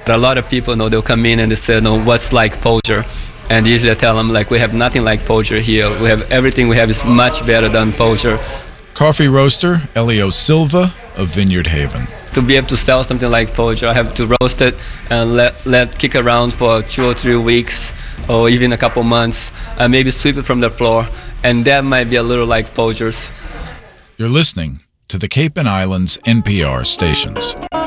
A lot of people they'll come in and they say, what's like Poacher? And usually I tell them, we have nothing like Poacher here. We have everything we have is much better than Poacher. Coffee roaster Elio Silva of Vineyard Haven. To be able to sell something like Poacher, I have to roast it and let kick around for 2 or 3 weeks or even a couple months, and maybe sweep it from the floor, and that might be a little like Poachers. You're listening to the Cape and Islands NPR stations.